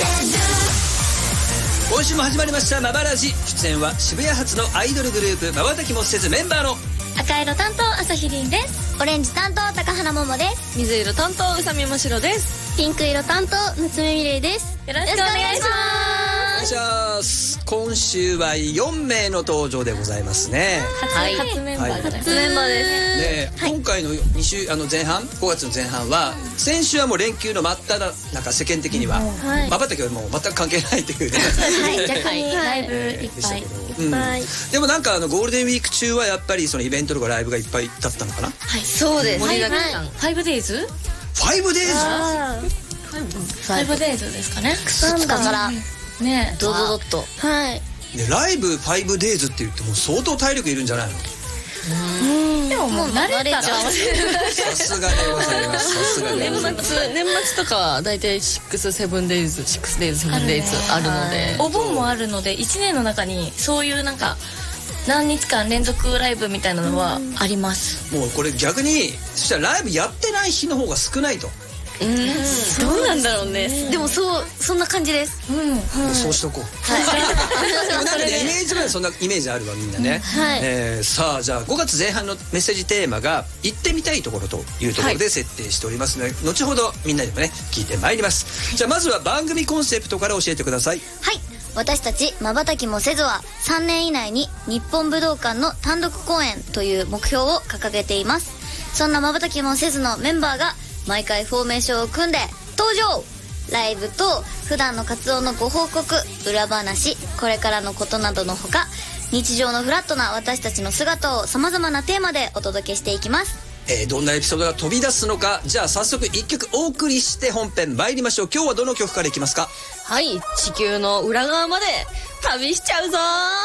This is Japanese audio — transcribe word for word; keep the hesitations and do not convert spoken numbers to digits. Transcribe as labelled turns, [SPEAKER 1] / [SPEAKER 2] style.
[SPEAKER 1] 今週も始まりましたまばらじ。出演は渋谷発のアイドルグループまばたきもせずメンバーの
[SPEAKER 2] 赤色担当朝日凛です。
[SPEAKER 3] オレンジ担当高原桃です。
[SPEAKER 4] 水色担当宇佐美真白です。
[SPEAKER 2] ピンク色担当夏目美玲です。
[SPEAKER 3] よろしくお願いします。
[SPEAKER 1] お願いします。今週はよんめいの登場でございますね。
[SPEAKER 4] はい、
[SPEAKER 2] 初メンバーじゃない、
[SPEAKER 4] 初メンバーです
[SPEAKER 1] で、はい、今回のに週あの前半ごがつの前半は先週はもう連休の真っ只中、世間的にはまばたきはもう全く関係ないというね、
[SPEAKER 2] はい、逆にライブいっぱい、
[SPEAKER 1] うん、でもなんかあのゴールデンウィーク中はやっぱりそのイベントとかライブがいっぱいだったのかな。
[SPEAKER 4] はい、そうです。盛りだくさん。ファイブデイズ？
[SPEAKER 1] ファイブデイズ？
[SPEAKER 2] ファイブデイズですかね。
[SPEAKER 3] ふつかから
[SPEAKER 2] ね、
[SPEAKER 4] ドドドッと。
[SPEAKER 2] はい。
[SPEAKER 1] でライブファイブデイズって言っても相当体力いるんじゃないの？
[SPEAKER 2] うん。でももう慣れたら。
[SPEAKER 1] さすがでございます。さすがでございます。
[SPEAKER 4] 年末年末とかはだいたいシックスセブンデイズ、シックスデイズ、セブンデイズあるので。
[SPEAKER 2] お盆もあるのでいちねんの中にそういうなんか何日間連続ライブみたいなのはあります。
[SPEAKER 1] もうこれ逆にそしたらライブやってない日の方が少ないと。
[SPEAKER 4] うん、どうなんだろうね。でもそうそんな感じです。
[SPEAKER 2] うん、
[SPEAKER 1] そうしとこう。なんかねイメージはそんなイメージあるわみんなね。
[SPEAKER 2] はい。
[SPEAKER 1] えー、さあじゃあごがつぜん半のメッセージテーマが行ってみたいところというところで設定しておりますので、後ほどみんなにもね聞いてまいります。じゃあまずは番組コンセプトから教えてください。
[SPEAKER 3] はい、私たちまばたきもせずはさんねん以内に日本武道館の単独公演という目標を掲げています。そんなまばたきもせずのメンバーが毎回フォーメーションを組んで登場。ライブと普段の活動のご報告、裏話、これからのことなどのほか、日常のフラットな私たちの姿をさまざまなテーマでお届けしていきます。
[SPEAKER 1] えー、どんなエピソードが飛び出すのか。じゃあ早速いっきょくお送りして本編参りましょう。今日はどの曲からいきますか？
[SPEAKER 4] はい、地球の裏側まで旅しちゃうぞー。